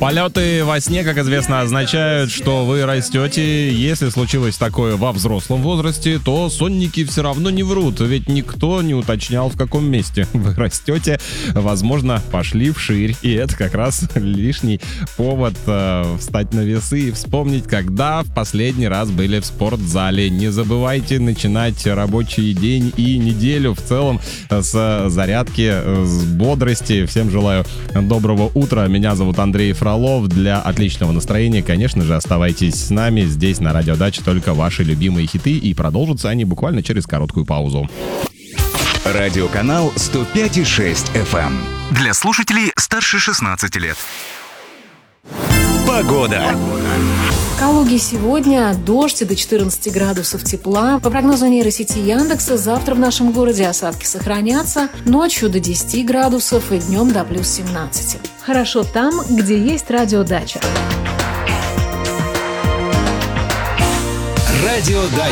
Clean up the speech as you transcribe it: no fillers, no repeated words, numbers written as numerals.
Полеты во сне, как известно, означают, что вы растете. Если случилось такое во взрослом возрасте, то сонники все равно не врут, ведь никто не уточнял, в каком месте вы растете. Возможно, пошли вширь, и это как раз лишний повод встать на весы и вспомнить, когда в последний раз были в спортзале. Не забывайте начинать рабочий день и неделю в целом с зарядки, с бодрости. Всем желаю доброго утра. Меня зовут Андрей Фролов. Для отличного настроения, конечно же, оставайтесь с нами. Здесь на Радио Дача только ваши любимые хиты, и продолжатся они буквально через короткую паузу. Радиоканал 105,6 FM. Для слушателей старше 16 лет. Погода. В Калуге сегодня дождь до 14 градусов тепла. По прогнозу нейросети Яндекса, завтра в нашем городе осадки сохранятся. Ночью до 10 градусов и днем до плюс 17. Хорошо там, где есть радиодача. Радио Дача.